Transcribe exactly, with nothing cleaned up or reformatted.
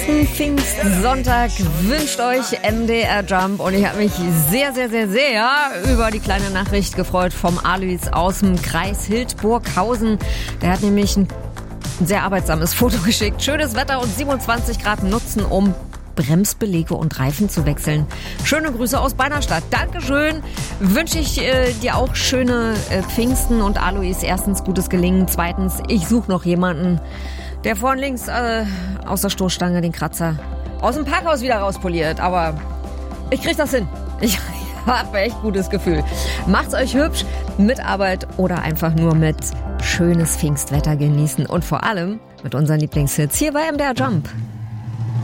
Pfingstsonntag wünscht euch M D R Jump und ich habe mich sehr, sehr, sehr, sehr über die kleine Nachricht gefreut vom Alois aus dem Kreis Hildburghausen. Der hat nämlich ein sehr arbeitsames Foto geschickt. Schönes Wetter und siebenundzwanzig Grad nutzen, um Bremsbeläge und Reifen zu wechseln. Schöne Grüße aus Beinerstadt. Dankeschön. Wünsche ich äh, dir auch schöne äh, Pfingsten und Alois. Erstens gutes Gelingen. Zweitens, ich suche noch jemanden, der vorn links äh, aus der Stoßstange den Kratzer aus dem Parkhaus wieder rauspoliert. Aber ich krieg das hin. Ich habe echt gutes Gefühl. Macht's euch hübsch mit Arbeit oder einfach nur mit schönes Pfingstwetter genießen. Und vor allem mit unseren Lieblingshits hier bei M D R Jump.